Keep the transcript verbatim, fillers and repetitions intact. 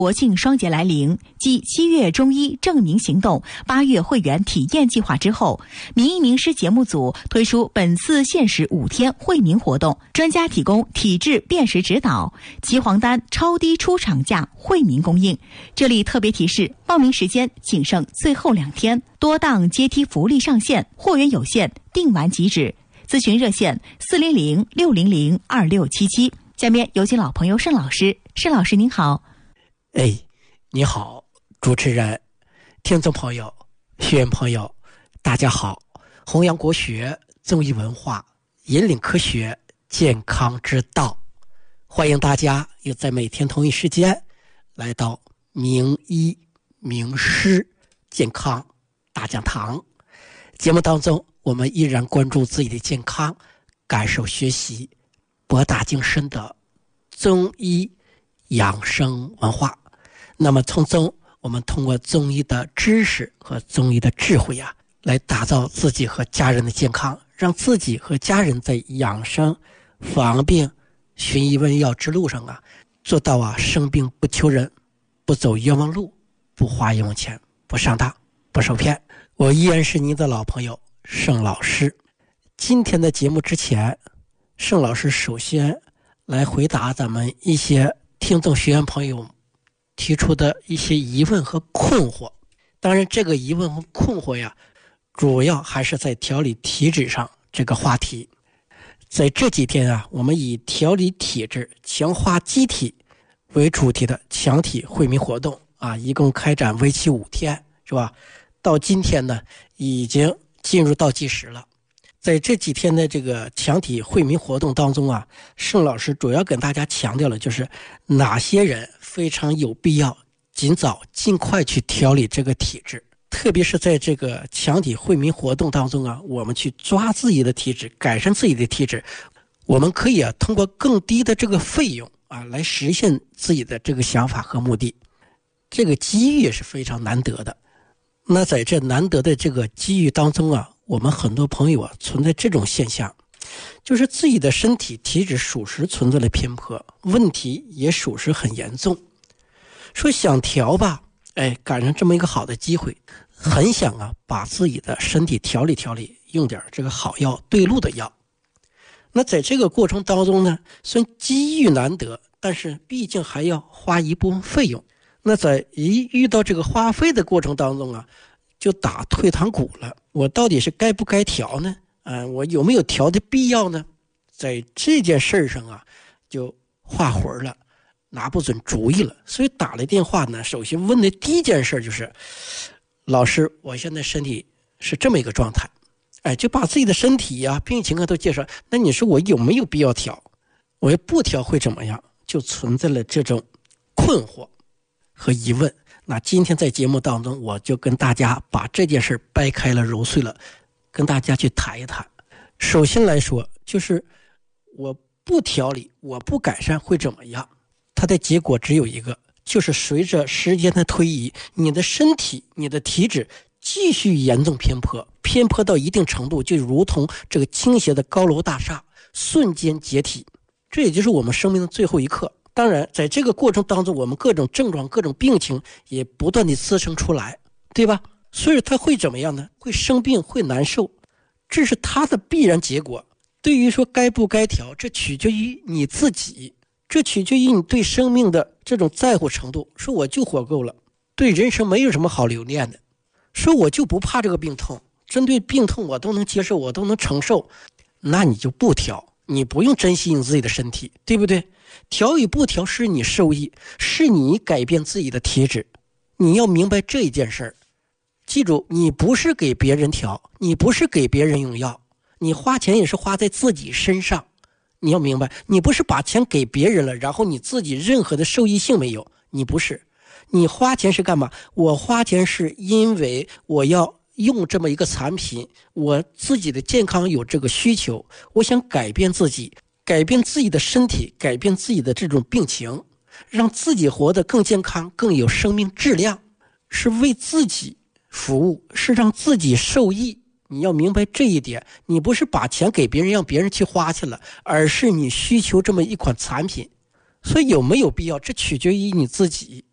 国庆双节来临，继七月中医证明行动、八月会员体验计划之后，名医名师节目组推出本次限时五天惠民活动，专家提供体质辨识指导，齐黄单超低出厂价惠民供应。这里特别提示，报名时间仅剩最后两天，多档阶梯福利上线，货源有限，订完即止。咨询热线四零零六零零二六七七。下面有请老朋友盛老师。盛老师您好。 哎，你好，主持人，听众朋友，学员朋友，大家好！弘扬国学，综艺文化，引领科学健康之道，欢迎大家又在每天同一时间来到名医名师健康大讲堂。节目当中，我们依然关注自己的健康，感受学习博大精深的中医养生文化。那么从中我们通过中医的知识和中医的智慧啊，来打造自己和家人的健康，让自己和家人在养生防病寻医问药之路上啊，做到啊生病不求人，不走冤枉路，不花冤枉钱，不上当，不受骗。我依然是您的老朋友盛老师。今天的节目之前，盛老师首先来回答咱们一些听众学员朋友提出的一些疑问和困惑。当然这个疑问和困惑呀，主要还是在调理体质上这个话题。在这几天啊，我们以调理体质强化机体为主题的强体惠民活动啊，一共开展为期五天，是吧？到今天呢，已经进入倒计时了。在这几天的这个强体惠民活动当中啊，盛老师主要跟大家强调了就是哪些人非常有必要尽早尽快去调理这个体质，特别是在这个强体惠民活动当中啊，我们去抓自己的体质，改善自己的体质，我们可以啊通过更低的这个费用啊来实现自己的这个想法和目的。这个机遇也是非常难得的。那在这难得的这个机遇当中啊，我们很多朋友啊存在这种现象，就是自己的身体体质属实存在了偏颇，问题也属实很严重。说想调吧，哎，赶上这么一个好的机会，很想啊把自己的身体调理调理，用点这个好药对路的药。那在这个过程当中呢，虽然机遇难得，但是毕竟还要花一部分费用。那在一遇到这个花费的过程当中啊，就打退堂鼓了。我到底是该不该调呢？嗯、呃，我有没有调的必要呢？在这件事上啊，就画魂了，拿不准主意了。所以打了电话呢，首先问的第一件事就是，老师，我现在身体是这么一个状态，哎，就把自己的身体呀、啊、病情啊都介绍。那你说我有没有必要调？我要不调会怎么样？就存在了这种困惑和疑问。那今天在节目当中，我就跟大家把这件事掰开了揉碎了，跟大家去谈一谈。首先来说，就是我不调理，我不改善会怎么样？它的结果只有一个，就是随着时间的推移，你的身体、你的体质继续严重偏颇，偏颇到一定程度，就如同这个倾斜的高楼大厦，瞬间解体。这也就是我们生命的最后一刻。当然在这个过程当中，我们各种症状各种病情也不断地滋生出来，对吧？所以它会怎么样呢？会生病，会难受，这是它的必然结果。对于说该不该调，这取决于你自己，这取决于你对生命的这种在乎程度。说我就活够了，对人生没有什么好留恋的，说我就不怕这个病痛，针对病痛我都能接受，我都能承受，那你就不调，你不用珍惜你自己的身体，对不对？调与不调是你受益，是你改变自己的体质。你要明白这一件事儿，记住，你不是给别人调，你不是给别人用药，你花钱也是花在自己身上。你要明白，你不是把钱给别人了，然后你自己任何的受益性没有，你不是。你花钱是干嘛？我花钱是因为我要用这么一个产品，我自己的健康有这个需求，我想改变自己，改变自己的身体，改变自己的这种病情，让自己活得更健康，更有生命质量，是为自己服务，是让自己受益。你要明白这一点，你不是把钱给别人让别人去花去了，而是你需求这么一款产品。所以有没有必要，这取决于你自己。